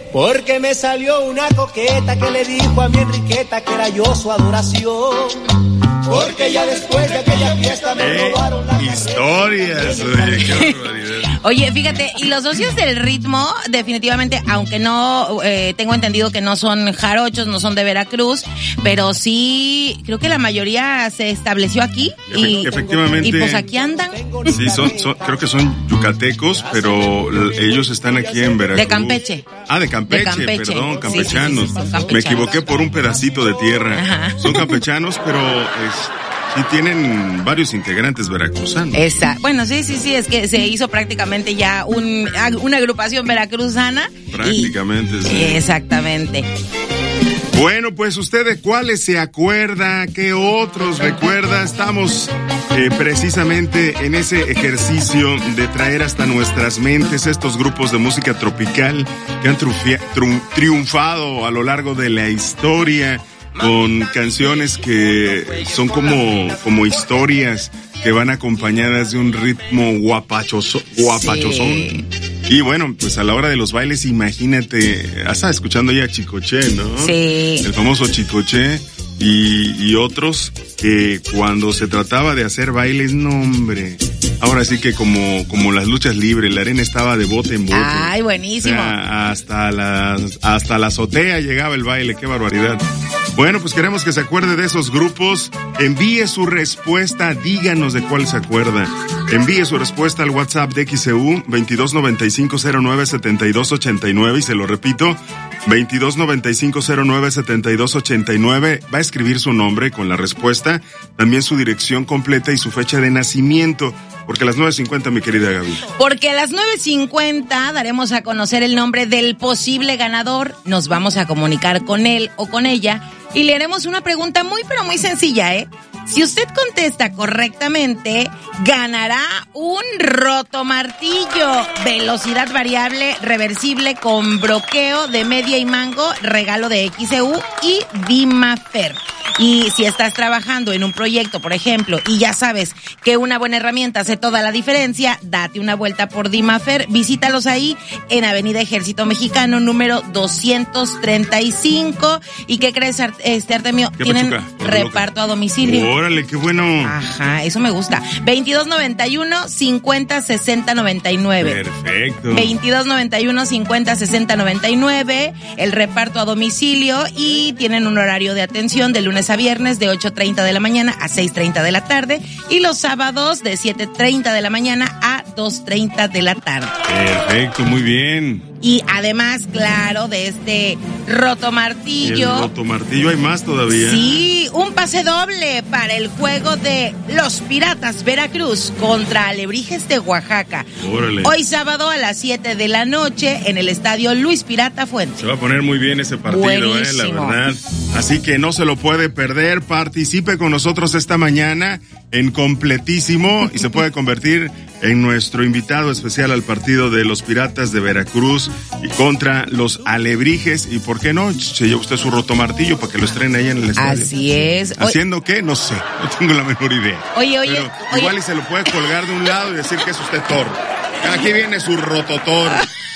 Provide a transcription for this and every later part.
Porque me salió una coqueta que le dijo a mi Enriqueta que era yo su adoración. Porque ya después de aquella fiesta me robaron la historias, oye, qué barbaridad. Oye, fíjate, y los socios del ritmo, definitivamente, aunque no, tengo entendido que no son jarochos, no son de Veracruz, pero sí, creo que la mayoría se estableció aquí. Efectivamente. Y pues aquí andan. Sí, creo que son yucatecos, pero ellos están aquí en Veracruz. De Campeche. De Campeche, perdón, campechanos. Sí, campechanos. Me equivoqué por un pedacito de tierra. Ajá. Son campechanos, pero sí tienen varios integrantes veracruzanos. Bueno, sí, es que se hizo prácticamente ya una agrupación veracruzana. Prácticamente, sí. Exactamente. Bueno, pues usted de cuáles se acuerda, qué otros recuerda. Estamos precisamente en ese ejercicio de traer hasta nuestras mentes estos grupos de música tropical que han triunfado a lo largo de la historia, con canciones que son como historias que van acompañadas de un ritmo guapachosón. Sí. Y bueno, pues a la hora de los bailes, imagínate, hasta escuchando ya Chicoche, ¿no? Sí. El famoso Chicoche y otros que cuando se trataba de hacer bailes, no hombre, ahora sí que como las luchas libres, la arena estaba de bote en bote. Ay, buenísimo. O sea, hasta la azotea llegaba el baile, qué barbaridad. Bueno, pues queremos que se acuerde de esos grupos. Envíe su respuesta, díganos de cuál se acuerda. Envíe su respuesta al WhatsApp de XEU 2295097289 y se lo repito, 2295097289. Va a escribir su nombre con la respuesta, también su dirección completa y su fecha de nacimiento. Porque a las 9:50, mi querida Gaby. Porque a las 9:50 daremos a conocer el nombre del posible ganador. Nos vamos a comunicar con él o con ella y le haremos una pregunta muy pero muy sencilla, ¿eh? Si usted contesta correctamente, ganará un rotomartillo, velocidad variable, reversible con bloqueo de media y mango, regalo de XEU y Dimafer. Y si estás trabajando en un proyecto, por ejemplo, y ya sabes que una buena herramienta hace toda la diferencia, date una vuelta por Dimafer, visítalos ahí en Avenida Ejército Mexicano, número 235. ¿Y qué crees, Artemio? Tienen reparto a domicilio. Órale, qué bueno. Ajá, eso me gusta. 2291-50-60-99. Perfecto. 2291-50-60-99. El reparto a domicilio y tienen un horario de atención de lunes a viernes de 8:30 de la mañana a 6:30 de la tarde y los sábados de 7:30 de la mañana a 2:30 de la tarde. Perfecto, muy bien. Y además, claro, de este rotomartillo. El rotomartillo, hay más todavía. Sí, un pase doble para el juego de los Piratas Veracruz contra Alebrijes de Oaxaca. Órale. Hoy sábado a las 7 de la noche en el estadio Luis Pirata Fuente. Se va a poner muy bien ese partido, la verdad. Así que no se lo puede perder. Participe con nosotros esta mañana en Completísimo y se puede convertir en nuestro invitado especial al partido de los Piratas de Veracruz y contra los Alebrijes. Y por qué no, se lleva usted su rotomartillo para que lo estrene ahí en el estadio. Así es. ¿Haciendo qué? No sé, no tengo la menor idea. Oye. Pero igual y se lo puede colgar de un lado y decir que es usted Thor. Aquí viene su rototor.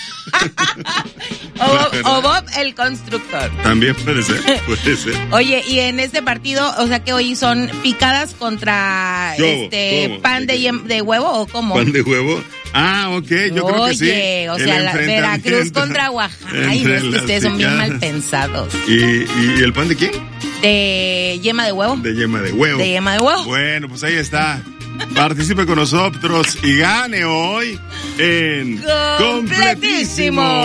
o Bob el constructor. También puede ser. Oye, y en este partido, o sea que hoy son picadas contra pan de huevo o cómo? ¿Pan de huevo? Ah, ok, yo creo que sí. Oye, o sea, Veracruz contra Oaxaca. Ay, no, es que ustedes son bien mal pensados. ¿Y el pan de quién? De yema de huevo. De yema de huevo. De yema de huevo. Bueno, pues ahí está. Participe con nosotros y gane hoy en Completísimo.